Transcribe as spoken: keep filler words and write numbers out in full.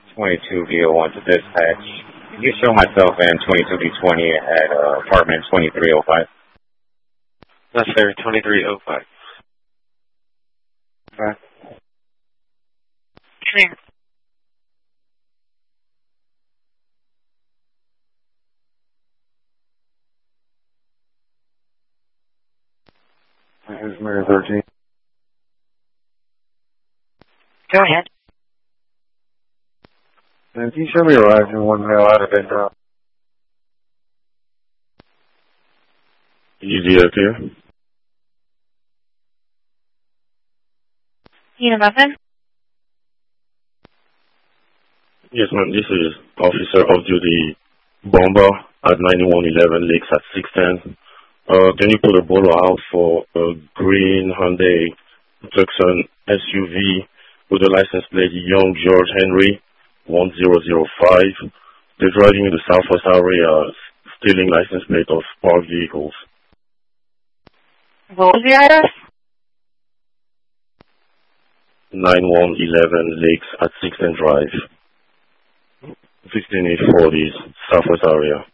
twenty-two V zero one to dispatch. Can you show myself in twenty-two V twenty at uh, apartment twenty-three oh five? Yes, sir, twenty-three oh five. Okay. Sure. Here's Mary thirteen. Go ahead. And can you show me a ride from one mile out of it now? Easy up here. You know nothing? Yes, ma'am. This is Officer of Duty Bomber at ninety-one eleven Lakes at six ten. Uh, can you put a bolo out for a green Hyundai Tucson S U V with the license plate Young George Henry one zero zero five? They're driving in the southwest area, stealing license plate of parked vehicles. What was the address? ninety-one eleven Lakes at six ten Drive, fifteen eight forty, southwest area.